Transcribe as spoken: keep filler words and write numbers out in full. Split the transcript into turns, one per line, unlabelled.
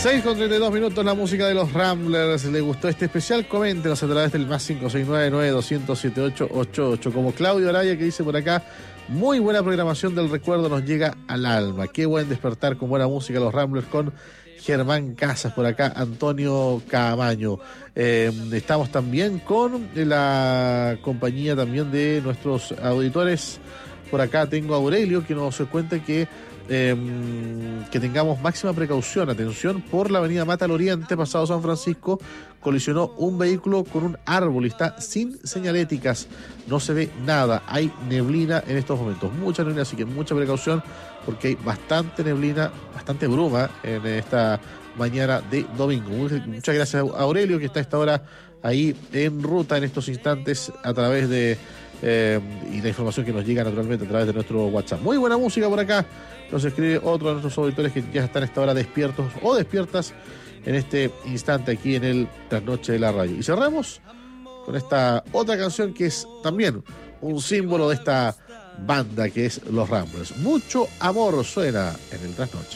seis con treinta y dos minutos, la música de los Ramblers. ¿Le gustó este especial? Coméntenos a través del más cinco seis nueve, nueve dos cero cero, siete ocho ocho ocho. Como Claudio Araya, que dice por acá: muy buena programación del recuerdo, nos llega al alma. Qué buen despertar con buena música los Ramblers con Germán Casas. Por acá Antonio Camaño. Eh, estamos también con la compañía también de nuestros auditores. Por acá tengo a Aurelio, que nos cuenta que Eh, que tengamos máxima precaución, atención, por la avenida Mata al Oriente, pasado San Francisco, colisionó un vehículo con un árbol y está sin señaléticas, no se ve nada, hay neblina en estos momentos, mucha neblina, así que mucha precaución porque hay bastante neblina, bastante bruma en esta mañana de domingo. Muchas gracias a Aurelio, que está a esta hora ahí en ruta en estos instantes a través de eh, y la información que nos llega naturalmente a través de nuestro WhatsApp. Muy buena música por acá. Nos escribe otro de nuestros auditores que ya están a esta hora despiertos o despiertas en este instante aquí en el Trasnoche de la Radio. Y cerramos con esta otra canción que es también un símbolo de esta banda que es Los Ramblers. Mucho amor suena en el Trasnoche.